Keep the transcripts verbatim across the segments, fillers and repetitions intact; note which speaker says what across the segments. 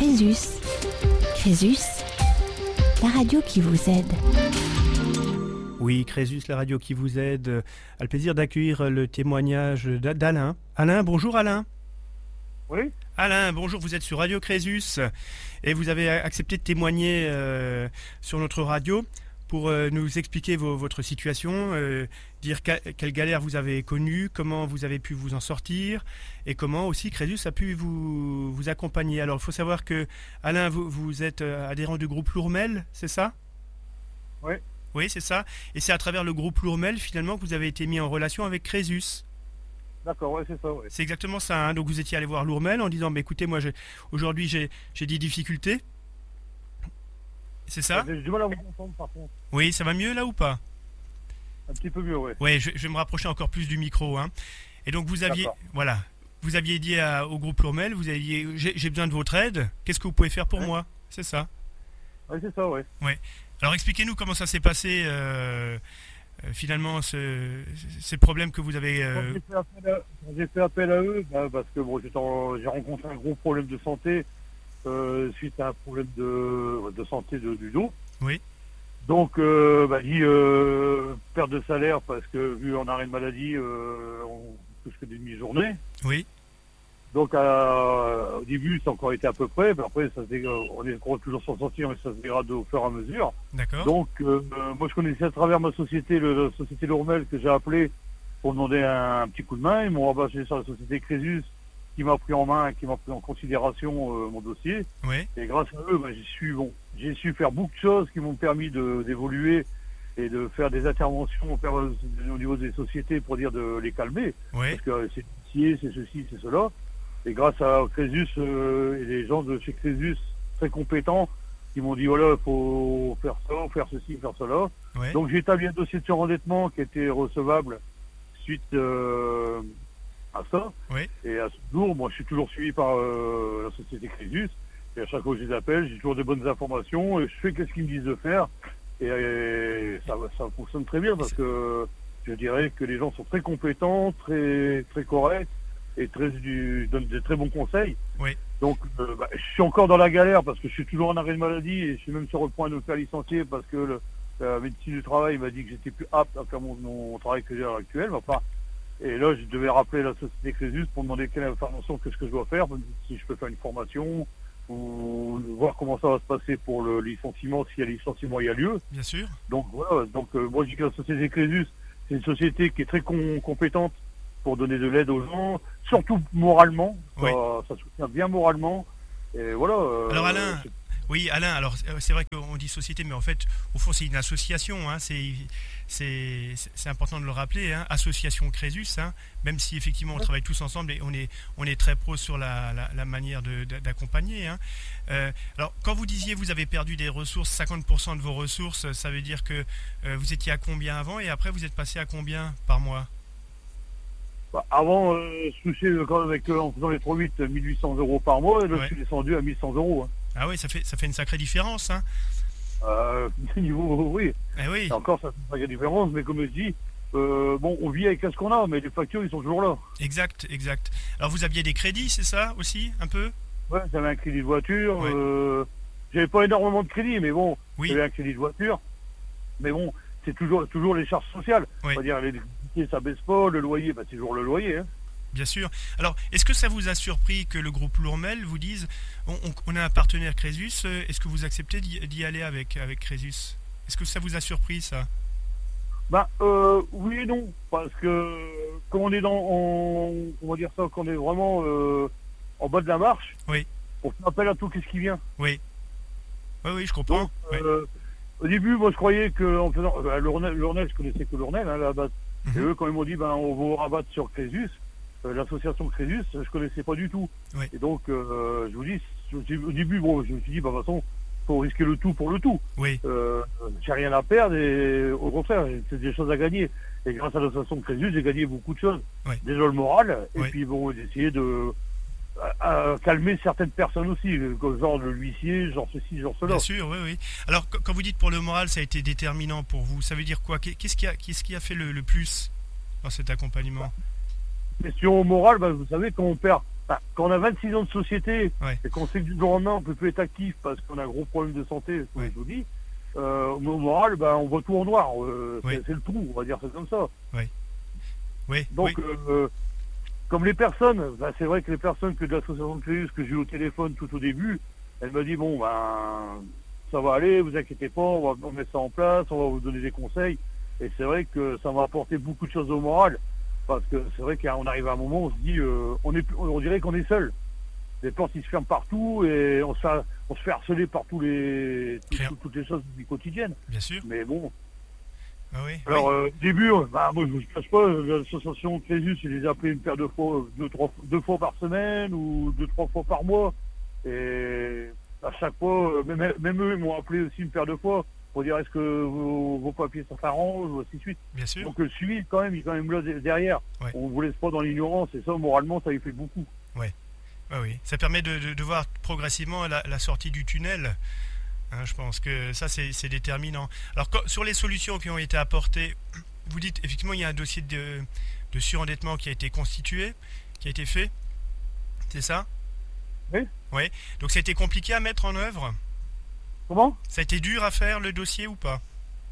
Speaker 1: Crésus. Crésus, la radio qui vous aide.
Speaker 2: Oui, Crésus, la radio qui vous aide, a le plaisir d'accueillir le témoignage d'Alain. Alain, bonjour Alain.
Speaker 3: Oui.
Speaker 2: Alain, bonjour, vous êtes sur Radio Crésus et vous avez accepté de témoigner euh, sur notre radio pour euh, nous expliquer vos, votre situation, euh, dire que, quelle galère vous avez connue, comment vous avez pu vous en sortir et comment aussi Crésus a pu vous, vous accompagner. Alors, il faut savoir que, Alain, vous, vous êtes adhérent du groupe Lourmel, c'est ça ?
Speaker 3: Oui.
Speaker 2: Oui, c'est ça. Et c'est à travers le groupe Lourmel, finalement, que vous avez été mis en relation avec Crésus.
Speaker 3: D'accord, ouais, c'est ça. Ouais.
Speaker 2: C'est exactement ça. Hein. Donc, vous étiez allé voir Lourmel en disant, bah, écoutez, moi, j'ai, aujourd'hui, j'ai, j'ai des difficultés. C'est ça ?
Speaker 3: J'ai du mal à vous entendre, par contre.
Speaker 2: Oui, ça va mieux, là, ou pas ?
Speaker 3: Un petit peu mieux, oui.
Speaker 2: Oui, je, je vais me rapprocher encore plus du micro. Hein. Et donc, vous aviez,
Speaker 3: D'accord.
Speaker 2: voilà, vous aviez dit à, au groupe Lourmel, vous aviez, j'ai, j'ai besoin de votre aide. Qu'est-ce que vous pouvez faire pour
Speaker 3: ouais.
Speaker 2: moi ? C'est ça ?
Speaker 3: Oui, c'est ça, oui.
Speaker 2: Ouais. Alors, expliquez-nous comment ça s'est passé, euh, euh, finalement, ce, ces problèmes que vous avez... Euh...
Speaker 3: Quand j'ai fait appel à, quand j'ai fait appel à eux, bah, parce que bon, j'étais en, j'ai rencontré un gros problème de santé euh, suite à un problème de, de santé de, du dos.
Speaker 2: Oui.
Speaker 3: Donc, euh, bah, dit euh, perte de salaire parce que vu en arrêt de maladie, euh, on touche que des demi-journées.
Speaker 2: Oui.
Speaker 3: Donc, euh, au début, ça a encore été à peu près. Mais après, ça se dégrade, on est toujours sans sortir, mais ça se dégrade au fur et à mesure.
Speaker 2: D'accord.
Speaker 3: Donc, euh, moi, je connaissais à travers ma société, le, la société Lourmel, que j'ai appelé pour demander un, un petit coup de main. Ils m'ont rabattu sur la société Crésus, qui m'a pris en main, qui m'a pris en considération euh, mon dossier.
Speaker 2: Oui.
Speaker 3: Et grâce à eux, bah, j'ai su, bon, j'ai su faire beaucoup de choses qui m'ont permis de, d'évoluer et de faire des interventions au niveau des sociétés pour dire de les calmer.
Speaker 2: Oui.
Speaker 3: Parce que c'est ci, c'est ceci, c'est cela. Et grâce à Crésus euh, et les gens de chez Crésus très compétents qui m'ont dit voilà, il faut faire ça, faire ceci, faire cela.
Speaker 2: Oui.
Speaker 3: Donc j'ai établi un dossier de surendettement qui était recevable suite euh, à ça.
Speaker 2: Oui.
Speaker 3: Et à ce jour, moi je suis toujours suivi par euh, la société Crésus. Et à chaque fois que je les appelle, j'ai toujours des bonnes informations et je fais qu'est-ce qu'ils me disent de faire. Et, et ça, ça fonctionne très bien parce que je dirais que les gens sont très compétents, très, très corrects. Et très, du, donne des très bons conseils.
Speaker 2: Oui.
Speaker 3: Donc, euh, bah, je suis encore dans la galère parce que je suis toujours en arrêt de maladie et je suis même sur le point de me faire licencier parce que le, la médecine du travail m'a dit que j'étais plus apte à faire mon, mon travail que j'ai à l'heure actuelle. Enfin, et là, je devais rappeler la société Crésus pour demander quelle information, qu'est-ce que je dois faire, si je peux faire une formation ou voir comment ça va se passer pour le licenciement, s'il y a licenciement, il y a lieu.
Speaker 2: Bien sûr.
Speaker 3: Donc voilà. Donc euh, moi, je dis que la société Crésus, c'est une société qui est très com- compétente pour donner de l'aide aux gens, surtout moralement,
Speaker 2: oui.
Speaker 3: ça, ça soutient bien moralement, et voilà. Euh,
Speaker 2: alors Alain,
Speaker 3: c'est...
Speaker 2: oui Alain, alors c'est vrai qu'on dit société, mais en fait, au fond c'est une association, hein, c'est, c'est, c'est important de le rappeler, hein, association Crésus, hein, même si effectivement on travaille tous ensemble et on est, on est très pro sur la, la, la manière de, de, d'accompagner. Hein. Euh, alors quand vous disiez vous avez perdu des ressources, cinquante pour cent de vos ressources, ça veut dire que euh, vous étiez à combien avant et après vous êtes passé à combien par mois ?
Speaker 3: Bah, avant, euh, je touchais quand même avec, euh, en faisant les trois huit, mille huit cents euros par mois, et là, ouais. Je suis descendu à mille cent euros. Hein.
Speaker 2: Ah oui, ça fait, ça fait une sacrée différence. Hein.
Speaker 3: Euh, niveau, oui.
Speaker 2: Eh oui.
Speaker 3: Et encore, ça fait une sacrée différence, mais comme je dis, euh, bon, on vit avec ce qu'on a, mais les factures, ils sont toujours là.
Speaker 2: Exact, exact. Alors, vous aviez des crédits, c'est ça, aussi, un peu ?
Speaker 3: Ouais, j'avais un crédit de voiture.
Speaker 2: Ouais.
Speaker 3: Euh, j'avais pas énormément de crédit, mais bon,
Speaker 2: oui.
Speaker 3: J'avais un crédit de voiture. Mais bon, c'est toujours, toujours les charges sociales.
Speaker 2: Oui.
Speaker 3: C'est-à-dire, les ça baisse pas, le loyer, bah, c'est toujours le loyer. Hein.
Speaker 2: Bien sûr. Alors, est-ce que ça vous a surpris que le groupe Lourmel vous dise on, on, on a un partenaire Crésus, est-ce que vous acceptez d'y, d'y aller avec, avec Crésus ? Est-ce que ça vous a surpris, ça ?
Speaker 3: Bah, euh, oui et non. Parce que quand on est dans, on, comment dire ça, quand on est vraiment euh, en bas de la marche,
Speaker 2: oui.
Speaker 3: On fait appel à tout ce qui vient.
Speaker 2: Oui. Oui, oui, je comprends.
Speaker 3: Donc, euh, oui. Au début, moi, je croyais que en faisant euh, Lourmel, Lourmel, je connaissais que Lourmel, hein, là-bas. Mm-hmm. Et eux, quand ils m'ont dit, ben, on va vous rabattre sur Crésus, euh, l'association Crésus, je connaissais pas du tout.
Speaker 2: Oui.
Speaker 3: Et donc, euh, je vous dis, je, au début, bon, je me suis dit, ben, de toute façon, faut risquer le tout pour le tout.
Speaker 2: Oui.
Speaker 3: Euh, j'ai rien à perdre et au contraire, c'est des choses à gagner. Et grâce à l'association Crésus, j'ai gagné beaucoup de choses.
Speaker 2: Oui.
Speaker 3: Déjà le moral, et
Speaker 2: oui.
Speaker 3: puis bon, d'essayer de à calmer certaines personnes aussi, genre le huissier, genre ceci, genre cela.
Speaker 2: Bien sûr, oui, oui. Alors, quand vous dites pour le moral, ça a été déterminant pour vous, ça veut dire quoi ? Qu'est-ce qui a, qu'est-ce qui a fait le, le plus dans cet accompagnement ?
Speaker 3: Question morale, bah, vous savez, quand on perd bah, quand on a vingt-six ans de société,
Speaker 2: Ouais.
Speaker 3: et qu'on sait que du jour au lendemain, on peut plus être actif parce qu'on a un gros problème de santé, comme
Speaker 2: Ouais.
Speaker 3: je vous dis, euh, au moral, bah, on voit tout en noir. Euh,
Speaker 2: Oui.
Speaker 3: c'est, c'est le trou, on va dire ça comme ça.
Speaker 2: Oui,
Speaker 3: Donc,
Speaker 2: oui,
Speaker 3: euh, comme les personnes, bah, c'est vrai que les personnes que de l'association de Créus que j'ai eu au téléphone tout au début, elle m'a dit, bon, ben, ça va aller, vous inquiétez pas, on va on met ça en place, on va vous donner des conseils. Et c'est vrai que ça m'a apporté beaucoup de choses au moral, parce que c'est vrai qu'on arrive à un moment où on se dit, euh, on, est, on dirait qu'on est seul. Les portes ils se ferment partout et on se fait, on se fait harceler par tous les, tout-
Speaker 2: Rien.
Speaker 3: tout- toutes les choses du quotidien.
Speaker 2: bien sûr.
Speaker 3: Mais bon,
Speaker 2: Ah oui,
Speaker 3: alors,
Speaker 2: oui.
Speaker 3: euh, au début, euh, bah, moi, je ne vous cache pas, euh, l'association Crésus, je les ai appelés une paire de fois, euh, deux, trois, deux fois par semaine ou deux, trois fois par mois. Et à chaque fois, euh, même, même eux, ils m'ont appelé aussi une paire de fois pour dire est-ce que vos, vos papiers sont s'arrangent ou ainsi de suite.
Speaker 2: bien sûr.
Speaker 3: Donc le suivi, quand même, il est quand même là de- derrière.
Speaker 2: Ouais.
Speaker 3: On ne vous laisse pas dans l'ignorance et ça, moralement, ça y fait beaucoup.
Speaker 2: Ah oui, ça permet de, de- de voir progressivement la, la sortie du tunnel. Hein, je pense que ça, c'est c'est déterminant. Alors, quand- sur les solutions qui ont été apportées, vous dites effectivement il y a un dossier de, de surendettement qui a été constitué, qui a été fait. C'est ça?
Speaker 3: Oui.
Speaker 2: Oui. Donc, ça a été compliqué à mettre en œuvre.
Speaker 3: Comment?
Speaker 2: Ça a été dur à faire le dossier ou pas?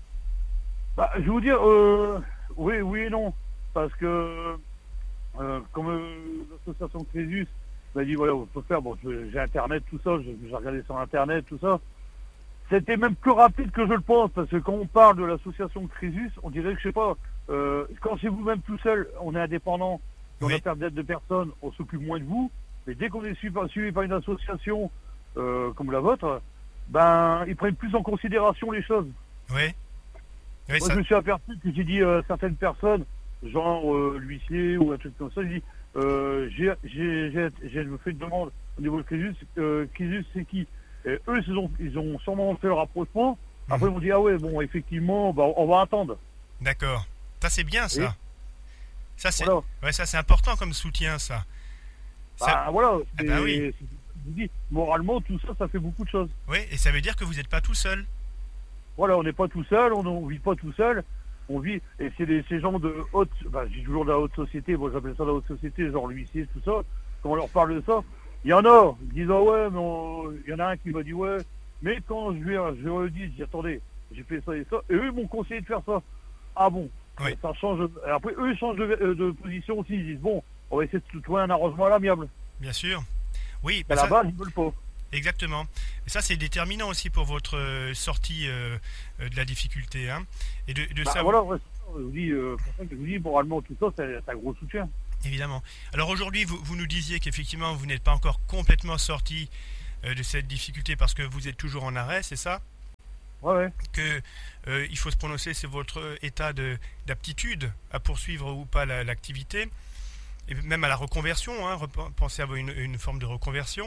Speaker 3: Bah, je vais vous dire, euh, oui, oui et non. Parce que, euh, comme euh, l'association Crésus m'a dit, voilà, on peut faire, bon, je- j'ai Internet, tout ça, j'ai j'ai regardé sur Internet, tout ça. C'était même plus rapide que je le pense, parce que quand on parle de l'association Crésus, on dirait que, je sais pas, euh, quand c'est vous-même tout seul, on est indépendant, on
Speaker 2: Oui.
Speaker 3: a perte d'aide de personne, on s'occupe moins de vous. Mais dès qu'on est suivi par, suivi par une association euh, comme la vôtre, ben, ils prennent plus en considération les choses.
Speaker 2: Oui. Oui,
Speaker 3: Moi,
Speaker 2: ça-
Speaker 3: je me suis aperçu que j'ai dit euh, certaines personnes, genre euh, l'huissier ou un truc comme ça, j'ai dit, euh, j'ai, j'ai, j'ai, j'ai fait une demande au niveau de Crésus, euh, Crésus c'est qui? Et eux, ils ont, ils ont sûrement fait le rapprochement. Après,
Speaker 2: Mhm.
Speaker 3: ils m'ont dit, ah ouais, bon, effectivement, bah, on va attendre.
Speaker 2: D'accord. Ça, c'est bien, ça.
Speaker 3: Oui.
Speaker 2: Ça, c'est
Speaker 3: Voilà.
Speaker 2: ouais, ça, c'est important comme soutien, ça. Ça-
Speaker 3: Bah, voilà.
Speaker 2: Ah bah
Speaker 3: c'est-
Speaker 2: oui.
Speaker 3: c'est- je vous dis, moralement, tout ça, ça fait beaucoup de choses.
Speaker 2: Oui, et ça veut dire que vous n'êtes pas tout seul.
Speaker 3: Voilà, on n'est pas tout seul, on ne vit pas tout seul. On vit, et c'est des, ces gens de haute, bah, j'ai toujours de la haute société, moi j'appelle ça la haute société, genre l'huissier, tout ça. Quand on leur parle de ça, il y en a, ils disent, ah ouais, mais on- il y en a un qui m'a dit, ouais, mais quand je lui ai, je leur ai dit, je dis, attendez, j'ai fait ça et ça, et eux ils m'ont conseillé de faire ça. Ah bon,
Speaker 2: Oui.
Speaker 3: ça change. Et après, eux ils changent de, euh, de position aussi, ils disent, bon, on va essayer de trouver un arrangement à l'amiable.
Speaker 2: Bien sûr. Oui,
Speaker 3: Mais
Speaker 2: bah ça-
Speaker 3: là-bas, ils veulent pas.
Speaker 2: exactement. Et ça, c'est déterminant aussi pour votre euh, sortie euh, euh, de la difficulté. Hein. Et de, de
Speaker 3: Bah,
Speaker 2: ça,
Speaker 3: voilà, ouais, c'est ça, je vous dis, euh, pour ça que je vous dis, moralement, tout ça, c'est c'est un gros soutien.
Speaker 2: évidemment. Alors aujourd'hui, vous, vous nous disiez qu'effectivement, vous n'êtes pas encore complètement sorti euh, de cette difficulté parce que vous êtes toujours en arrêt, c'est ça?
Speaker 3: Ouais, ouais.
Speaker 2: Que euh, il faut se prononcer sur votre état de- d'aptitude à poursuivre ou pas la- l'activité, et même à la reconversion, hein, rep- pensez à une, une forme de reconversion.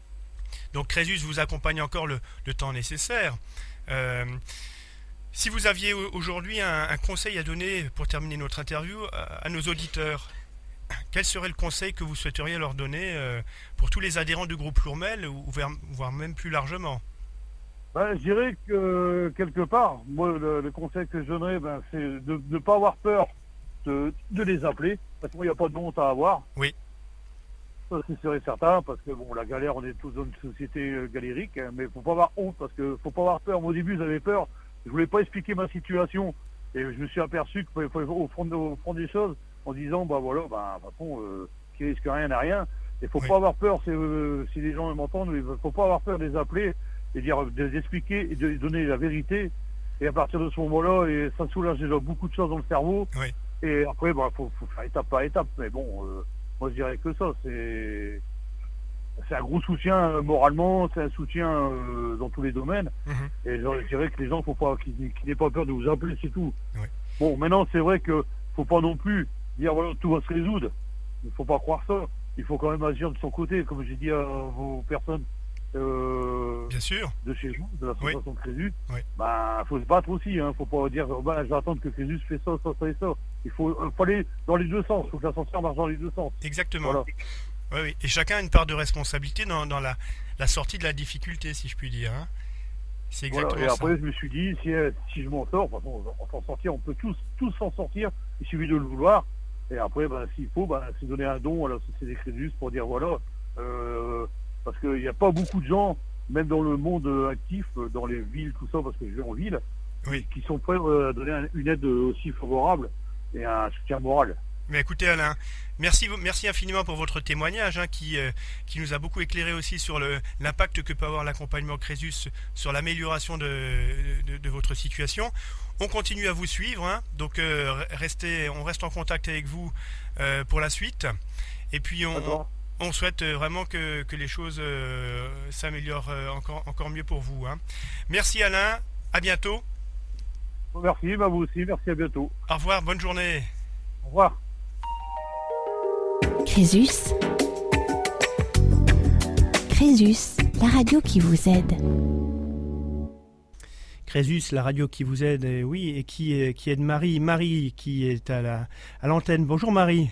Speaker 2: Donc Crésus vous accompagne encore le, le temps nécessaire. Euh, si vous aviez au- aujourd'hui un, un conseil à donner pour terminer notre interview à, à nos auditeurs, quel serait le conseil que vous souhaiteriez leur donner euh, pour tous les adhérents du groupe Lourmel, ou voire, voire même plus largement?
Speaker 3: Ben, je dirais que quelque part, moi, le, le conseil que je donnerais, ben, c'est de ne pas avoir peur de, de les appeler, parce qu'il n'y a pas de honte à avoir.
Speaker 2: Oui.
Speaker 3: Ça, c'est sûr et certain, parce que bon, la galère, on est tous dans une société euh, galérique, hein, mais faut pas avoir honte, parce que faut pas avoir peur. Moi, au début, j'avais peur, je voulais pas expliquer ma situation, et je me suis aperçu qu'il faut au fond, au fond des choses, en disant, bah voilà, bah, de toute façon, euh, qui risque rien n'a rien, et faut
Speaker 2: Oui.
Speaker 3: pas avoir peur, c'est, euh, si les gens m'entendent, il faut pas avoir peur de les appeler, et dire, de les expliquer, et de les donner la vérité, et à partir de ce moment-là, et ça soulage déjà beaucoup de choses dans le cerveau,
Speaker 2: Oui.
Speaker 3: et après, bah, faut, faut faire étape par étape, mais bon, euh, moi je dirais que ça, c'est c'est un gros soutien euh, moralement, c'est un soutien euh, dans tous les domaines.
Speaker 2: Mhm.
Speaker 3: Et je, je dirais que les gens, faut pas qu'ils qu'ils n'aient pas peur de vous appeler, c'est tout.
Speaker 2: Ouais.
Speaker 3: Bon, maintenant c'est vrai que faut pas non plus dire voilà tout va se résoudre. Il faut pas croire ça. Il faut quand même agir de son côté, comme j'ai dit à vos personnes euh,
Speaker 2: Bien sûr.
Speaker 3: de chez vous, de l'association Crésus.
Speaker 2: Oui.
Speaker 3: Bah, faut se battre aussi. Hein. Faut pas dire bah, je vais attendre que Crésus fait ça, ça, ça et ça. Il faut, euh, faut aller dans les deux sens. Il faut que l'ascenseur marche dans les deux sens.
Speaker 2: Exactement.
Speaker 3: Voilà.
Speaker 2: Oui, oui. Et chacun a une part de responsabilité dans, dans la, la sortie de la difficulté, si je puis dire. Hein. C'est exactement
Speaker 3: Voilà. Et après,
Speaker 2: ça.
Speaker 3: je me suis dit, si, euh, si je m'en sors, de toute façon, on va s'en sortir, on peut tous, tous s'en sortir, il suffit de le vouloir. Et après, ben, s'il faut, ben, c'est donner un don à la société Crésus pour dire voilà, euh, parce qu'il n'y a pas beaucoup de gens, même dans le monde actif, dans les villes, tout ça, parce que je vais en ville,
Speaker 2: Oui.
Speaker 3: qui sont prêts à donner un- une aide aussi favorable et un soutien moral.
Speaker 2: Mais écoutez Alain, merci, merci infiniment pour votre témoignage hein, qui, euh, qui nous a beaucoup éclairé aussi sur le, l'impact que peut avoir l'accompagnement Crésus sur l'amélioration de, de, de votre situation. On continue à vous suivre, hein, donc euh, restez, on reste en contact avec vous euh, pour la suite. Et puis on, on, on souhaite vraiment que, que les choses euh, s'améliorent euh, encore, encore mieux pour vous. Hein. Merci Alain, à bientôt.
Speaker 3: Merci, bah vous aussi, merci, à bientôt.
Speaker 2: Au revoir, bonne journée.
Speaker 3: Au revoir.
Speaker 1: Crésus. Crésus, la radio qui vous aide.
Speaker 2: Crésus, la radio qui vous aide, et oui, et qui, qui aide Marie. Marie qui est à, la, à l'antenne. Bonjour Marie.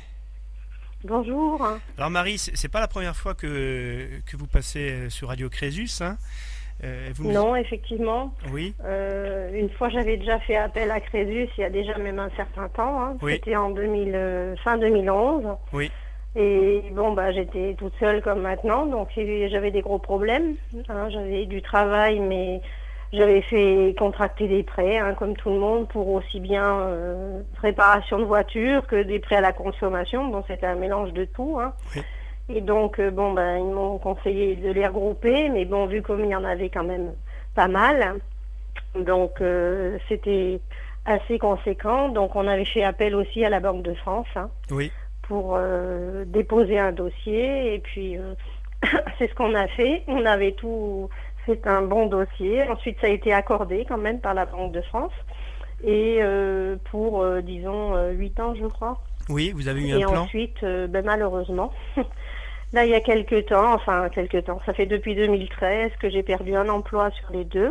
Speaker 4: Bonjour.
Speaker 2: Alors Marie, c'est, c'est pas la première fois que, que vous passez sur Radio Crésus, hein. Euh, vous
Speaker 4: non,
Speaker 2: nous...
Speaker 4: effectivement.
Speaker 2: Oui.
Speaker 4: Euh, une fois, j'avais déjà fait appel à Crésus, il y a déjà même un certain temps. Hein.
Speaker 2: Oui.
Speaker 4: C'était en deux mille, euh, fin deux mille onze.
Speaker 2: Oui.
Speaker 4: Et bon, bah, j'étais toute seule comme maintenant, donc j'avais des gros problèmes. Hein. J'avais du travail, mais j'avais fait contracter des prêts, hein, comme tout le monde, pour aussi bien euh, réparation de voiture que des prêts à la consommation. Bon, c'était un mélange de tout. Hein.
Speaker 2: Oui.
Speaker 4: Et donc, euh, bon, ben, ils m'ont conseillé de les regrouper, mais bon, vu comme il y en avait quand même pas mal, donc euh, c'était assez conséquent. Donc, on avait fait appel aussi à la Banque de France hein,
Speaker 2: Oui.
Speaker 4: pour euh, déposer un dossier. Et puis, euh, c'est ce qu'on a fait. On avait tout fait un bon dossier. Ensuite, ça a été accordé quand même par la Banque de France. Et euh, pour, euh, disons, euh, huit ans, je crois.
Speaker 2: Oui, vous avez eu
Speaker 4: Et
Speaker 2: un plan.
Speaker 4: ensuite, euh, ben, malheureusement, là, il y a quelques temps, enfin, quelques temps, ça fait depuis deux mille treize que j'ai perdu un emploi sur les deux.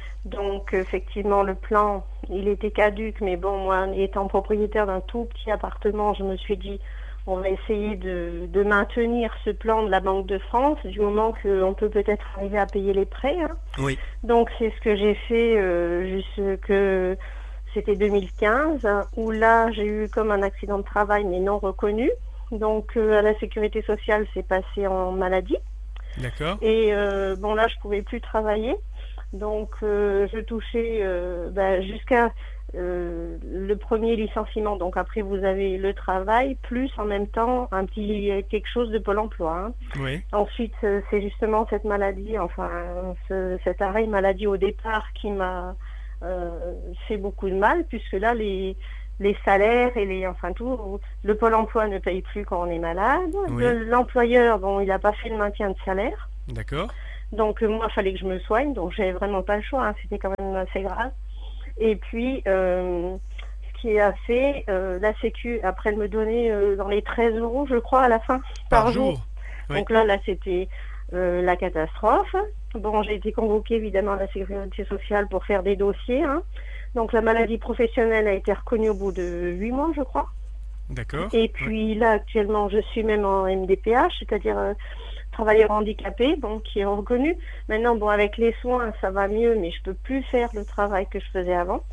Speaker 4: Donc, effectivement, le plan, il était caduc, mais bon, moi, étant propriétaire d'un tout petit appartement, je me suis dit, on va essayer de, de maintenir ce plan de la Banque de France, du moment qu'on peut peut-être arriver à payer les prêts. Hein.
Speaker 2: Oui.
Speaker 4: Donc, c'est ce que j'ai fait euh, jusque... C'était deux mille quinze, où là, j'ai eu comme un accident de travail, mais non reconnu. Donc, euh, à la sécurité sociale, c'est passé en maladie.
Speaker 2: D'accord.
Speaker 4: Et euh, bon, là, je pouvais plus travailler. Donc, euh, je touchais euh, bah, jusqu'à euh, le premier licenciement. Donc, après, vous avez le travail, plus en même temps un petit quelque chose de Pôle emploi. Hein.
Speaker 2: Oui.
Speaker 4: Ensuite, euh, c'est justement cette maladie, enfin, ce, cet arrêt maladie au départ qui m'a... Euh, fait beaucoup de mal, puisque là les, les salaires et les enfin tout, le Pôle emploi ne paye plus quand on est malade.
Speaker 2: Oui.
Speaker 4: Le, l'employeur, bon, il n'a pas fait le maintien de salaire.
Speaker 2: D'accord.
Speaker 4: Donc euh, moi, il fallait que je me soigne, donc j'avais vraiment pas le choix, hein, c'était quand même assez grave. Et puis euh, ce qui a fait euh, la Sécu, après de me donner euh, dans les treize euros, je crois, à la fin par,
Speaker 2: Par
Speaker 4: jour.
Speaker 2: jour. Oui.
Speaker 4: Donc là, là, c'était euh, la catastrophe. Bon, j'ai été convoquée évidemment à la sécurité sociale pour faire des dossiers. Hein. Donc la maladie professionnelle a été reconnue au bout de huit mois, je crois.
Speaker 2: D'accord.
Speaker 4: Et puis oui. Là, actuellement, je suis même en M D P H, c'est-à-dire euh, travailleur handicapé, bon, qui est reconnu. Maintenant, bon, avec les soins, ça va mieux, mais je peux plus faire le travail que je faisais avant.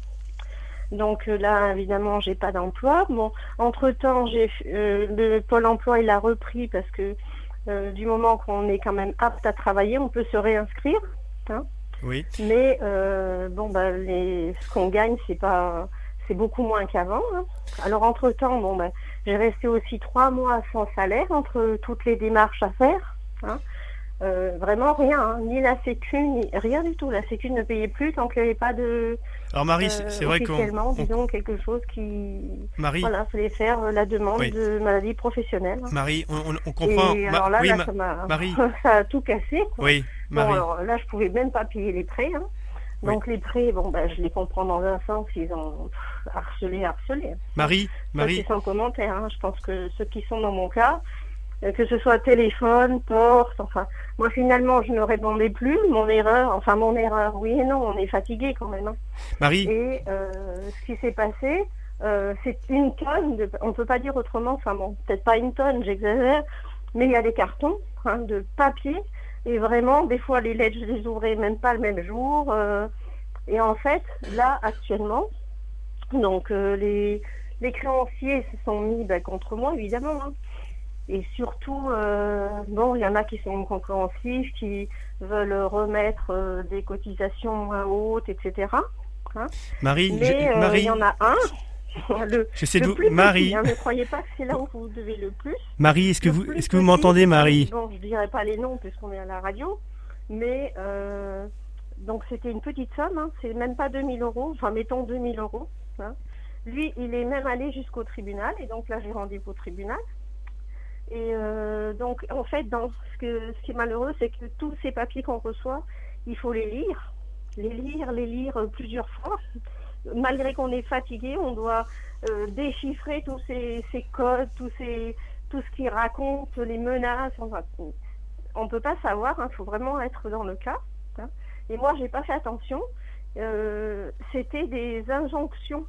Speaker 4: Donc euh, là, évidemment, j'ai pas d'emploi. Bon, entre-temps, j'ai euh, le Pôle emploi, il a repris parce que Euh, du moment qu'on est quand même apte à travailler, on peut se réinscrire. Hein.
Speaker 2: Oui.
Speaker 4: Mais euh, bon, bah, les, ce qu'on gagne, c'est pas, c'est beaucoup moins qu'avant. Hein. Alors entre temps, bon, bah, j'ai resté aussi trois mois sans salaire entre toutes les démarches à faire. Hein. Euh, vraiment rien, hein. Ni la Sécu, ni rien du tout. La Sécu ne payait plus tant qu'il n'y avait pas de.
Speaker 2: Alors Marie,
Speaker 4: euh,
Speaker 2: c'est vrai qu'on...
Speaker 4: officiellement,
Speaker 2: on...
Speaker 4: disons quelque chose qui.
Speaker 2: Marie.
Speaker 4: Voilà, fallait faire la demande
Speaker 2: Oui.
Speaker 4: de maladie professionnelle. Hein.
Speaker 2: Marie, on, on, on comprend.
Speaker 4: Et
Speaker 2: Ma...
Speaker 4: alors là,
Speaker 2: oui,
Speaker 4: là
Speaker 2: ma...
Speaker 4: ça, m'a...
Speaker 2: Marie.
Speaker 4: ça a tout cassé. Quoi.
Speaker 2: Oui, Marie.
Speaker 4: Bon, alors là, je pouvais même pas payer les prêts. Hein. Donc
Speaker 2: oui.
Speaker 4: les prêts, bon, bah, je les comprends dans un sens, ils ont pff, harcelé, harcelé.
Speaker 2: Marie, Marie.
Speaker 4: Ça, c'est sans commentaire. Hein. Je pense que ceux qui sont dans mon cas, euh, que ce soit téléphone, porte, enfin, moi finalement, je ne répondais plus. Mon erreur, enfin mon erreur, oui et non, on est fatigué quand même. Hein.
Speaker 2: Marie.
Speaker 4: Et euh, ce qui s'est passé, euh, c'est une tonne, de, on ne peut pas dire autrement, enfin bon, peut-être pas une tonne, j'exagère, mais il y a des cartons hein, de papier. Et vraiment, des fois, les lettres, je les ouvrais même pas le même jour. Euh, et en fait, là, actuellement, donc euh, les, les créanciers se sont mis ben, contre moi, évidemment. Hein. Et surtout, euh, bon, il y en a qui sont compréhensifs, qui veulent remettre euh, des cotisations moins hautes, et cetera. Hein.
Speaker 2: Marie,
Speaker 4: Mais
Speaker 2: je,
Speaker 4: euh,
Speaker 2: Marie,
Speaker 4: il y en a un, le,
Speaker 2: j'essaie
Speaker 4: le
Speaker 2: de
Speaker 4: plus
Speaker 2: Marie,
Speaker 4: petit, hein, ne croyez pas que c'est là où vous devez le plus.
Speaker 2: Marie, est-ce que
Speaker 4: Le
Speaker 2: vous,
Speaker 4: plus
Speaker 2: est-ce que vous
Speaker 4: petit,
Speaker 2: m'entendez, Marie?
Speaker 4: Bon, je ne dirai pas les noms puisqu'on est à la radio, mais euh, donc c'était une petite somme, hein, c'est même pas deux mille euros, enfin mettons deux mille euros. Hein. Lui, il est même allé jusqu'au tribunal, et donc là j'ai rendez-vous au tribunal. Et euh, donc en fait, dans ce, que, ce qui est malheureux, c'est que tous ces papiers qu'on reçoit, il faut les lire, les lire, les lire plusieurs fois. Malgré qu'on est fatigué, on doit euh, déchiffrer tous ces, ces codes, tous ces, tout ce qui raconte, les menaces. Enfin, on ne peut pas savoir, il hein, faut vraiment être dans le cas. Hein. Et moi, j'ai pas fait attention. Euh, c'était des injonctions.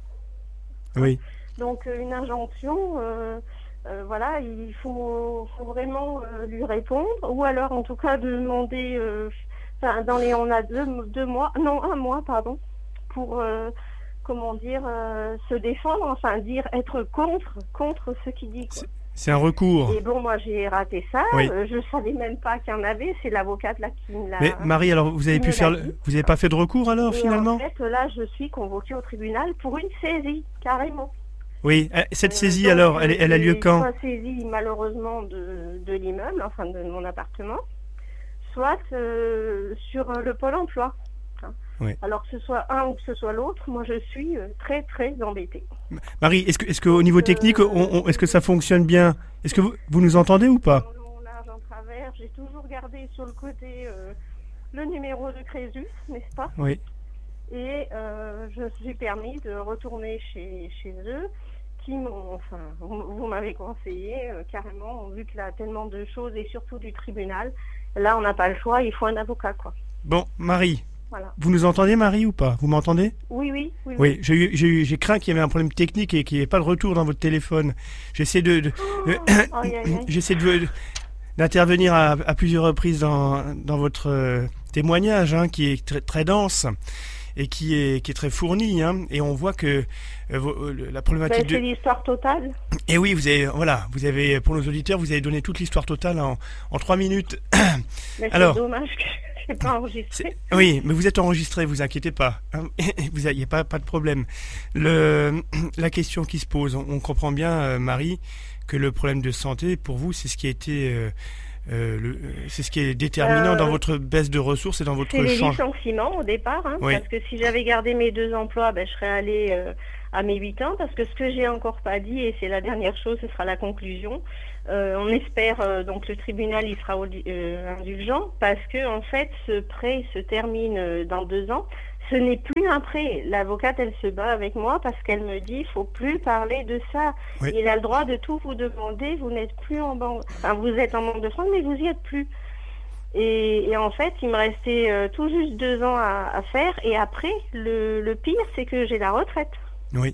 Speaker 2: Oui.
Speaker 4: Donc, une injonction, euh, euh, voilà, il faut, faut vraiment euh, lui répondre. Ou alors, en tout cas, demander... Euh, enfin, dans les, on a deux, deux mois, non, un mois, pardon, pour... Euh, comment dire, euh, se défendre, enfin dire être contre, contre ce qu'il dit. Quoi.
Speaker 2: C'est un recours.
Speaker 4: Et bon, moi j'ai raté ça,
Speaker 2: oui.
Speaker 4: euh, je savais même pas qu'il y en avait, c'est l'avocate là qui me l'a...
Speaker 2: Mais Marie, alors vous avez pu faire, le... vous n'avez pas fait de recours alors
Speaker 4: et
Speaker 2: finalement?
Speaker 4: En fait, là je suis convoquée au tribunal pour une saisie, carrément.
Speaker 2: Oui, cette saisie
Speaker 4: euh, donc,
Speaker 2: alors, elle, elle a lieu quand?
Speaker 4: Soit saisie malheureusement de, de l'immeuble, enfin de mon appartement, soit euh, sur euh, le pôle emploi.
Speaker 2: Oui.
Speaker 4: Alors que ce soit un ou que ce soit l'autre, moi je suis euh, très très embêtée.
Speaker 2: Marie, est-ce que, est-ce qu'au niveau technique, on, on, est-ce que ça fonctionne bien? Est-ce que vous, vous nous entendez ou pas?
Speaker 4: Dans mon large en travers, j'ai toujours gardé sur le côté euh, le numéro de Crésus, n'est-ce pas?
Speaker 2: Oui.
Speaker 4: Et euh, je me suis permis de retourner chez, chez eux, qui m'ont, enfin, vous, vous m'avez conseillé euh, carrément, vu qu'il y a tellement de choses et surtout du tribunal. Là, on n'a pas le choix, il faut un avocat, quoi.
Speaker 2: Bon, Marie.
Speaker 4: Voilà.
Speaker 2: Vous nous entendez, Marie, ou pas? Vous m'entendez?
Speaker 4: Oui, oui. Oui,
Speaker 2: oui. oui j'ai, eu, j'ai, eu, j'ai craint qu'il y avait un problème technique et qu'il n'y ait pas de retour dans votre téléphone. J'essaie de, de
Speaker 4: oh,
Speaker 2: euh,
Speaker 4: aïe, aïe, aïe.
Speaker 2: j'essaie de, d'intervenir à, à plusieurs reprises dans, dans votre euh, témoignage, hein, qui est très, très dense et qui est, qui est très fourni, hein, et on voit que euh, vos, la problématique
Speaker 4: ben, c'est
Speaker 2: de...
Speaker 4: l'histoire totale.
Speaker 2: Et oui, vous avez, voilà, vous avez, pour nos auditeurs, vous avez donné toute l'histoire totale en, en trois minutes.
Speaker 4: Mais
Speaker 2: Alors,
Speaker 4: c'est dommage que je n'ai pas enregistré.
Speaker 2: Oui, mais vous êtes enregistré, vous inquiétez pas. Vous n'avez pas, pas de problème. Le, la question qui se pose, on, on comprend bien, euh, Marie, que le problème de santé, pour vous, c'est ce qui a été... Euh, Euh, le, c'est ce qui est déterminant euh, dans votre baisse de ressources et dans votre
Speaker 4: change. C'est les
Speaker 2: change...
Speaker 4: licenciements au départ, hein, oui. Parce que si j'avais gardé mes deux emplois, ben, je serais allée euh, à mes huit ans, parce que ce que j'ai encore pas dit, et c'est la dernière chose, ce sera la conclusion, euh, on espère, euh, donc le tribunal il sera euh, indulgent, parce que en fait ce prêt se termine euh, dans deux ans. Ce n'est plus un prêt. L'avocate, elle se bat avec moi parce qu'elle me dit, il faut plus parler de ça. Oui. Il a le droit de tout vous demander. Vous n'êtes plus en banque. Enfin, vous êtes en banque de France, mais vous y êtes plus. Et, et en fait, il me restait euh, tout juste deux ans à, à faire. Et après, le, le pire, c'est que j'ai la retraite.
Speaker 2: Oui.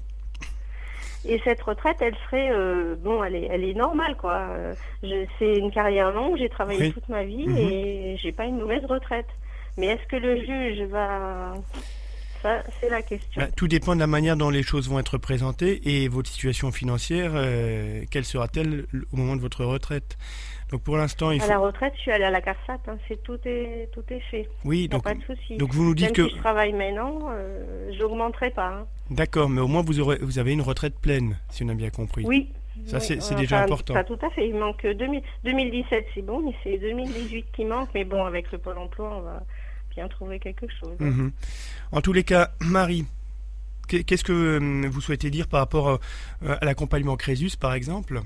Speaker 4: Et cette retraite, elle serait, euh, bon, elle est, elle est normale, quoi. Je, c'est une carrière longue. J'ai travaillé oui. toute ma vie mm-hmm. et j'ai pas une mauvaise retraite. Mais est-ce que le juge va... Ça, c'est la question.
Speaker 2: Bah, tout dépend de la manière dont les choses vont être présentées et votre situation financière, euh, quelle sera-t-elle au moment de votre retraite? Donc pour l'instant, il faut...
Speaker 4: À la retraite, je suis allée à la CARSAT, hein, c'est, tout, est, tout est fait.
Speaker 2: Oui, donc,
Speaker 4: pas de souci.
Speaker 2: donc vous nous dites
Speaker 4: Même
Speaker 2: que...
Speaker 4: si je travaille maintenant, euh, je n'augmenterai pas. Hein.
Speaker 2: D'accord, mais au moins vous, aurez, vous avez une retraite pleine, si on a bien compris.
Speaker 4: Oui.
Speaker 2: Ça,
Speaker 4: oui,
Speaker 2: c'est, c'est
Speaker 4: enfin,
Speaker 2: déjà important.
Speaker 4: Pas tout à fait. Il manque deux mille, deux mille dix-sept, c'est bon, mais c'est deux mille dix-huit qui manque. Mais bon, avec le Pôle emploi, on va... bien trouver quelque chose.
Speaker 2: Mmh. En tous les cas, Marie, qu'est-ce que vous souhaitez dire par rapport à l'accompagnement Crésus, par exemple?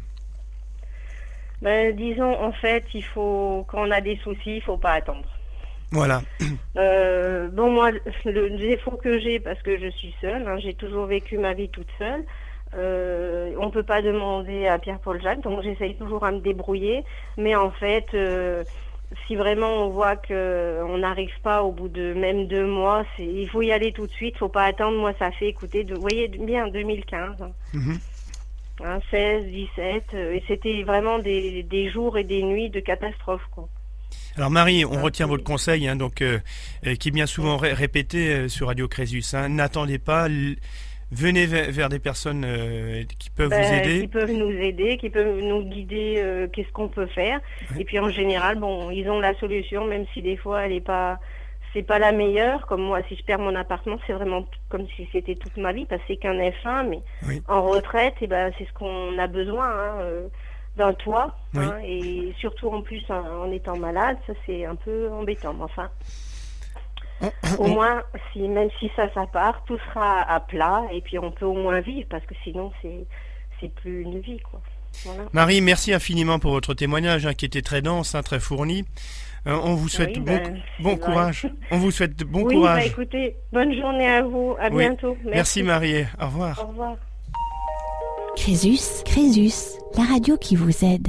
Speaker 4: Ben, disons, en fait, il faut, quand on a des soucis, il ne faut pas attendre.
Speaker 2: Voilà.
Speaker 4: Euh, bon, moi, le défaut que j'ai, parce que je suis seule, hein, j'ai toujours vécu ma vie toute seule, euh, on ne peut pas demander à Pierre-Paul Jacques, donc j'essaye toujours à me débrouiller, mais en fait... Euh, si vraiment on voit qu'on n'arrive pas au bout de même deux mois, c'est, il faut y aller tout de suite, il ne faut pas attendre. Moi, ça fait, écoutez, de, vous voyez bien, deux mille quinze, hein. Mm-hmm. Hein, seize, dix-sept, euh, et c'était vraiment des, des jours et des nuits de catastrophe, quoi.
Speaker 2: Alors Marie, on ah, retient c'est... votre conseil, hein, donc, euh, euh, qui est bien souvent ré- répété euh, sur Radio Crésus. Hein, n'attendez pas... L- venez vers, vers des personnes euh, qui peuvent
Speaker 4: Ben,
Speaker 2: vous aider.
Speaker 4: qui peuvent nous aider, qui peuvent nous guider, euh, qu'est-ce qu'on peut faire.
Speaker 2: Oui.
Speaker 4: Et puis en général, bon, ils ont la solution, même si des fois elle est pas, c'est pas la meilleure. Comme moi, si je perds mon appartement, c'est vraiment comme si c'était toute ma vie, parce que c'est qu'un F un, mais
Speaker 2: Oui.
Speaker 4: en retraite, et ben c'est ce qu'on a besoin, hein, euh, d'un toit,
Speaker 2: Oui.
Speaker 4: hein, et surtout en plus en, en étant malade, ça c'est un peu embêtant. Mais enfin, au moins, si même si ça, ça part, tout sera à plat, et puis on peut au moins vivre, parce que sinon c'est, c'est plus une vie, quoi. Voilà.
Speaker 2: Marie, merci infiniment pour votre témoignage hein, qui était très dense, hein, très fourni. Euh, on vous souhaite
Speaker 4: Oui,
Speaker 2: bon,
Speaker 4: ben,
Speaker 2: bon
Speaker 4: c'est vrai.
Speaker 2: courage. On vous souhaite bon
Speaker 4: oui,
Speaker 2: courage.
Speaker 4: bah écoutez, bonne journée à vous, à
Speaker 2: Oui.
Speaker 4: bientôt.
Speaker 2: Merci Marie. Au revoir.
Speaker 4: Au revoir.
Speaker 1: Crésus, Crésus, la radio qui vous aide.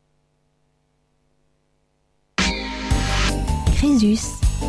Speaker 1: Crésus.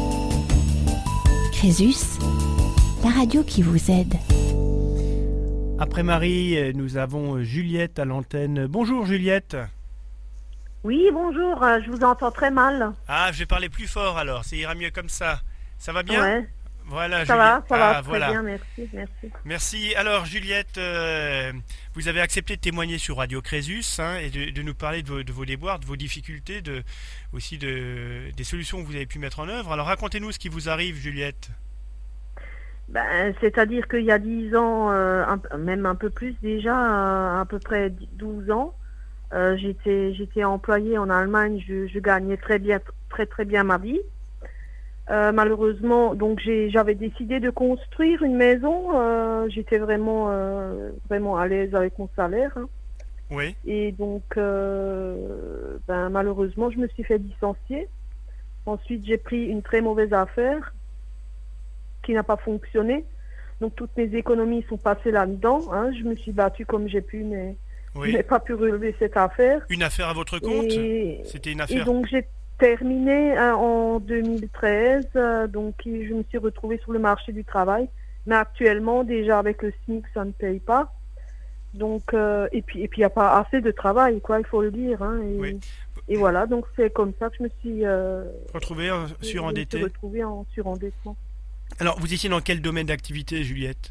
Speaker 1: Crésus, la radio qui vous aide.
Speaker 2: Après Marie, euh, nous avons euh, Juliette à l'antenne. Bonjour Juliette.
Speaker 5: Oui, bonjour, euh, je vous entends très mal.
Speaker 2: Ah, je vais parler plus fort alors, ça ira mieux comme ça. Ça va bien?
Speaker 5: Ouais,
Speaker 2: Voilà,
Speaker 5: ça
Speaker 2: Juliette.
Speaker 5: va, ça
Speaker 2: Ah,
Speaker 5: va, très
Speaker 2: voilà.
Speaker 5: bien, merci, merci.
Speaker 2: Merci. Alors Juliette, euh, vous avez accepté de témoigner sur Radio Crésus hein, et de, de nous parler de vos, de vos déboires, de vos difficultés, de, aussi de, des solutions que vous avez pu mettre en œuvre. Alors racontez-nous ce qui vous arrive Juliette.
Speaker 5: Ben, c'est-à-dire qu'il y a dix ans, euh, un- même un peu plus déjà, euh, à peu près douze ans, euh, j'étais j'étais employée en Allemagne, je, je gagnais très bien, très très bien ma vie. Euh, malheureusement, donc j'ai, j'avais décidé de construire une maison. euh, j'étais vraiment euh, vraiment à l'aise avec mon salaire. hein.
Speaker 2: Oui.
Speaker 5: Et donc, euh, ben, malheureusement, je me suis fait licencier. Ensuite, j'ai pris une très mauvaise affaire qui n'a pas fonctionné. Donc, toutes mes économies sont passées là-dedans. hein. Je me suis battue comme j'ai pu, mais je
Speaker 2: Oui.
Speaker 5: n'ai pas pu relever cette affaire.
Speaker 2: Une affaire à votre compte?
Speaker 5: Et,
Speaker 2: C'était une
Speaker 5: et
Speaker 2: affaire.
Speaker 5: donc, j'ai terminé hein, en deux mille treize. euh, donc, je me suis retrouvée sur le marché du travail. Mais actuellement, déjà avec le SMIC, ça ne paye pas. Donc, euh, et puis, et puis, il n'y a pas assez de travail, quoi, il faut le dire. hein, et,
Speaker 2: Oui.
Speaker 5: et voilà, donc c'est comme ça que je me suis, euh,
Speaker 2: Retrouvé euh,
Speaker 5: je me
Speaker 2: surendetté.
Speaker 5: suis retrouvée en surendettement.
Speaker 2: Alors vous étiez dans quel domaine d'activité Juliette?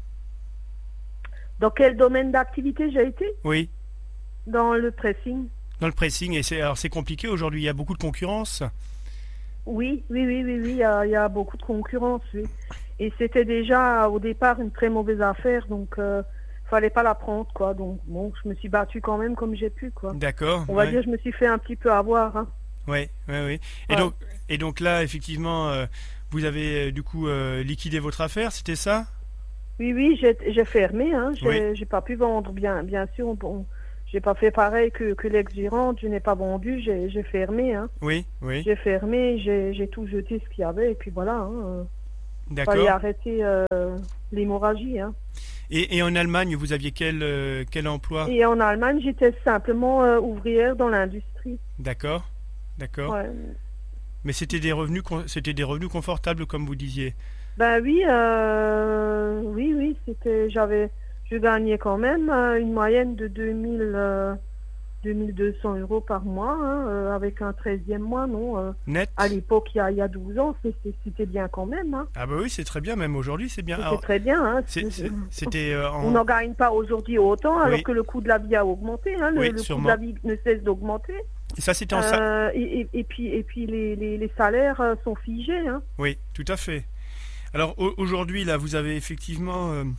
Speaker 5: Dans quel domaine d'activité j'ai été?
Speaker 2: Oui.
Speaker 5: Dans le pressing.
Speaker 2: Dans le pressing. Et c'est, alors c'est compliqué aujourd'hui, il y a beaucoup de concurrence.
Speaker 5: Oui, oui, oui, oui, oui, il y a, il y a beaucoup de concurrence, oui. Et c'était déjà au départ une très mauvaise affaire, donc euh, fallait pas la prendre, quoi. Donc bon, je me suis battue quand même comme j'ai pu, quoi.
Speaker 2: D'accord.
Speaker 5: On va
Speaker 2: ouais.
Speaker 5: dire, je me suis fait un petit peu avoir. Hein.
Speaker 2: Oui, oui, oui. Et,
Speaker 5: Ouais.
Speaker 2: donc, et donc là, effectivement, euh, vous avez euh, du coup euh, liquidé votre affaire, c'était ça?
Speaker 5: Oui, oui, j'ai j'ai fermé, hein. J'ai
Speaker 2: Oui.
Speaker 5: j'ai pas pu vendre, bien, bien sûr. Bon, j'ai pas fait pareil que, que l'ex-gérante, je n'ai pas vendu, j'ai j'ai fermé, hein.
Speaker 2: Oui, oui.
Speaker 5: J'ai fermé, j'ai j'ai tout jeté ce qu'il y avait, et puis voilà, hein.
Speaker 2: D'accord.
Speaker 5: Fallait arrêter euh, l'hémorragie, hein.
Speaker 2: Et, et en Allemagne, vous aviez quel, euh, quel emploi?
Speaker 5: Et en Allemagne, j'étais simplement euh, ouvrière dans l'industrie.
Speaker 2: D'accord, d'accord.
Speaker 5: Ouais.
Speaker 2: Mais c'était des revenus, con- c'était des revenus confortables, comme vous disiez.
Speaker 5: Ben oui, euh, oui, oui, c'était, j'avais, je gagnais quand même euh, une moyenne de deux mille, euh, deux mille deux cents euros par mois, hein, euh, avec un treizième mois, non. euh,
Speaker 2: Net?
Speaker 5: à l'époque, il y a, il y a douze ans, c'est- c'est- c'était bien quand même. Hein.
Speaker 2: Ah bah oui, c'est très bien, même aujourd'hui, c'est bien.
Speaker 5: C'était
Speaker 2: Alors,
Speaker 5: très bien. Hein.
Speaker 2: c'est- c'est- c'était euh, en...
Speaker 5: On n'en gagne pas aujourd'hui autant, alors
Speaker 2: Oui.
Speaker 5: que le coût de la vie a augmenté. Hein, le
Speaker 2: Oui,
Speaker 5: le coût
Speaker 2: sûrement.
Speaker 5: de la vie ne cesse d'augmenter.
Speaker 2: Et ça, c'était en... sa-
Speaker 5: Euh, et, et- et puis, et puis les, les- les salaires euh, sont figés. Hein.
Speaker 2: Oui, tout à fait. Alors au- aujourd'hui, là, vous avez effectivement euh,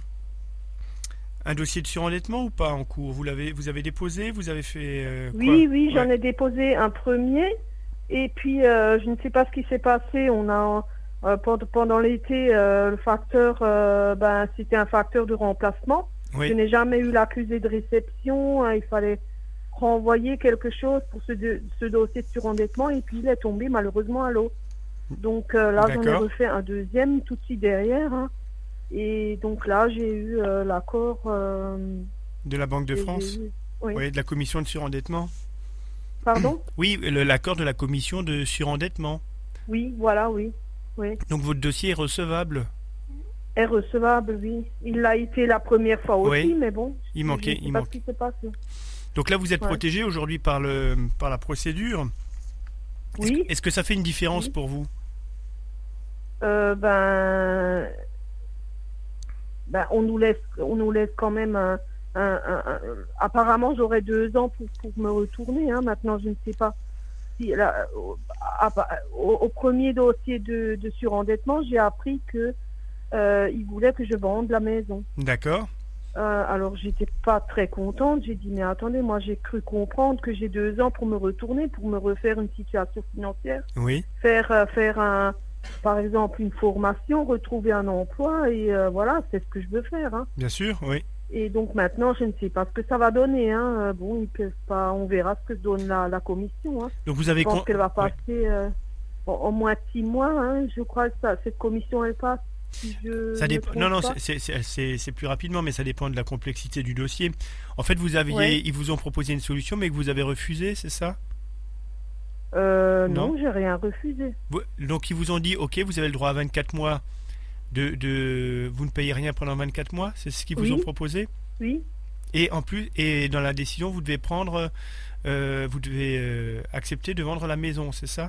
Speaker 2: un dossier de surendettement ou pas en cours? Vous l'avez, vous avez déposé, vous avez fait euh, quoi?
Speaker 5: Oui, oui, j'en
Speaker 2: Ouais.
Speaker 5: ai déposé un premier. Et puis, euh, je ne sais pas ce qui s'est passé. On a euh, pendant, pendant l'été, euh, le facteur, euh, ben, c'était un facteur de remplacement.
Speaker 2: Oui.
Speaker 5: Je n'ai jamais eu l'accusé de réception. hein, il fallait renvoyer quelque chose pour ce, de- ce dossier de surendettement. Et puis, il est tombé malheureusement à l'eau. Donc euh, là, j'en ai
Speaker 2: D'accord.
Speaker 5: refait un deuxième tout de suite derrière. hein. Et donc là, j'ai eu euh, l'accord. euh,
Speaker 2: De la Banque de
Speaker 5: et j'ai
Speaker 2: France?
Speaker 5: eu- Oui.
Speaker 2: Oui, de la commission de surendettement.
Speaker 5: Pardon?
Speaker 2: Oui, le- l'accord de la commission de surendettement.
Speaker 5: Oui, voilà, oui. Oui.
Speaker 2: Donc votre dossier est recevable.
Speaker 5: Est recevable, oui. Il l'a été la première fois aussi,
Speaker 2: Oui.
Speaker 5: mais bon.
Speaker 2: Il manquait,
Speaker 5: je sais
Speaker 2: il
Speaker 5: pas
Speaker 2: manquait.
Speaker 5: ce qui s'est passé.
Speaker 2: Donc là, vous êtes
Speaker 5: Ouais.
Speaker 2: protégé aujourd'hui par le par la procédure. Est-ce
Speaker 5: Oui.
Speaker 2: que, est-ce que ça fait une différence
Speaker 5: Oui.
Speaker 2: pour vous?
Speaker 5: Euh, ben, ben, on nous laisse, on nous laisse quand même un, un, un, un- apparemment, j'aurais deux ans pour, pour me retourner. Hein. Maintenant, je ne sais pas. Si, là, au, à- au- au premier dossier de, de surendettement, j'ai appris que euh, il voulait que je vende la maison.
Speaker 2: D'accord.
Speaker 5: Euh, alors, j'étais pas très contente. J'ai dit, mais attendez, moi, j'ai cru comprendre que j'ai deux ans pour me retourner, pour me refaire une situation financière,
Speaker 2: Oui.
Speaker 5: faire, euh, faire un, par exemple, une formation, retrouver un emploi, et euh, voilà, c'est ce que je veux faire. Hein.
Speaker 2: Bien sûr, oui.
Speaker 5: Et donc maintenant, je ne sais pas ce que ça va donner. Hein. Euh, Bon, ils peuvent pas, on verra ce que donne la, la commission. Hein.
Speaker 2: Donc vous avez
Speaker 5: Je pense
Speaker 2: con-
Speaker 5: qu'elle va
Speaker 2: ouais.
Speaker 5: passer euh, au, au moins six mois. Hein. Je crois que ça, cette commission, elle passe. Si je
Speaker 2: Ça
Speaker 5: me
Speaker 2: dépend.
Speaker 5: trompe
Speaker 2: Non, non,
Speaker 5: pas.
Speaker 2: c'est- c'est c'est- c'est plus rapidement, mais ça dépend de la complexité du dossier. En fait, vous aviez,
Speaker 5: Ouais.
Speaker 2: ils vous ont proposé une solution, mais que vous avez refusé, c'est ça?
Speaker 5: Euh,
Speaker 2: Non.
Speaker 5: non, j'ai rien refusé.
Speaker 2: Vous- Donc ils vous ont dit, ok, vous avez le droit à vingt-quatre mois de, de, vous ne payez rien pendant vingt-quatre mois, c'est ce qu'ils vous
Speaker 5: Oui.
Speaker 2: ont proposé.
Speaker 5: Oui.
Speaker 2: Et en plus, et dans la décision, vous devez prendre, euh, vous devez euh, accepter de vendre la maison, c'est ça?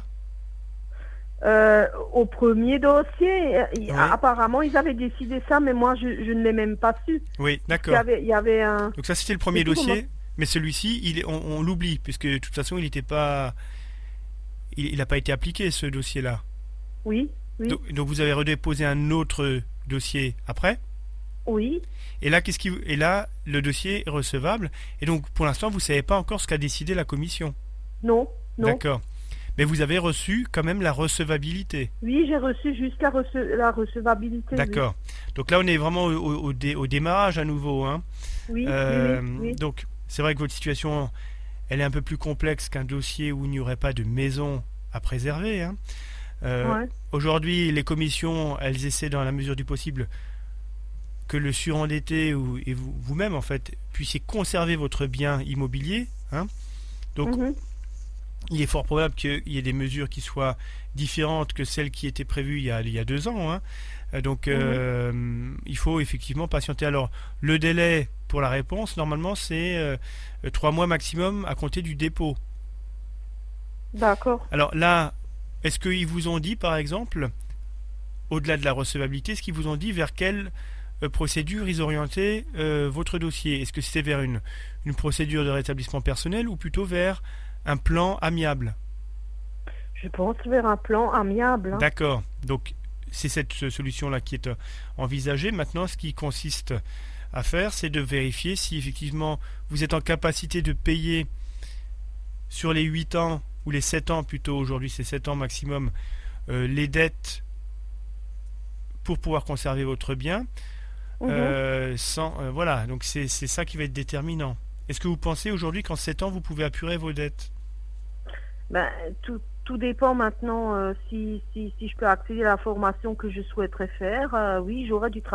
Speaker 5: Euh, au premier dossier, euh, il-
Speaker 2: Ouais.
Speaker 5: apparemment, ils avaient décidé ça, mais moi, je, je ne l'ai même pas su.
Speaker 2: Oui,
Speaker 5: Il y
Speaker 2: d'accord.
Speaker 5: avait, il y avait un...
Speaker 2: Donc ça, c'était le premier
Speaker 5: Et tout,
Speaker 2: dossier, mais celui-ci, il est- on, on l'oublie, puisque de toute façon, il n'était pas, il n'a pas été appliqué, ce dossier-là.
Speaker 5: Oui, oui,
Speaker 2: Donc, donc vous avez redéposé un autre dossier après.
Speaker 5: oui.
Speaker 2: Et là, qu'est-ce qui, et là, le dossier est recevable. Et donc, pour l'instant, vous ne savez pas encore ce qu'a décidé la commission.
Speaker 5: Non, non.
Speaker 2: D'accord. Mais vous avez reçu quand même la recevabilité.
Speaker 5: Oui, j'ai reçu juste la, rece- la recevabilité. oui.
Speaker 2: D'accord. Donc là, on est vraiment au, au- au dé- au démarrage à nouveau, hein.
Speaker 5: Oui, oui,
Speaker 2: Euh,
Speaker 5: oui, oui.
Speaker 2: Donc, c'est vrai que votre situation, elle est un peu plus complexe qu'un dossier où il n'y aurait pas de maison à préserver, hein. Euh,
Speaker 5: Ouais.
Speaker 2: Aujourd'hui, les commissions, elles essaient dans la mesure du possible que le surendetté ou, et vous, vous-même, en fait, puissiez conserver votre bien immobilier, hein. Donc,
Speaker 5: Mhm.
Speaker 2: il est fort probable qu'il y ait des mesures qui soient différentes que celles qui étaient prévues il y a, il y a deux ans, hein. Euh, Donc, euh, il faut effectivement patienter. Alors, le délai pour la réponse, normalement, c'est euh, trois mois maximum à compter du dépôt.
Speaker 5: D'accord.
Speaker 2: Alors là, est-ce qu'ils vous ont dit, par exemple, au-delà de la recevabilité, est-ce qu'ils vous ont dit vers quelle euh, procédure ils orientaient euh, votre dossier? Est-ce que c'était vers une, une procédure de rétablissement personnel ou plutôt vers un plan amiable?
Speaker 5: Je pense vers un plan amiable. Hein.
Speaker 2: D'accord. Donc, c'est cette euh, solution-là qui est euh, envisagée. Maintenant, ce qui consiste à faire, c'est de vérifier si effectivement vous êtes en capacité de payer sur les huit ans, ou les sept ans plutôt, aujourd'hui c'est sept ans maximum, euh, les dettes pour pouvoir conserver votre bien.
Speaker 5: Mhm.
Speaker 2: Euh, sans, euh, voilà, donc c'est c'est ça qui va être déterminant. Est-ce que vous pensez aujourd'hui qu'en sept ans, vous pouvez apurer vos dettes?
Speaker 5: Ben, tout, tout dépend maintenant euh, si, si, si je peux accéder à la formation que je souhaiterais faire. Euh, oui, j'aurais du travail.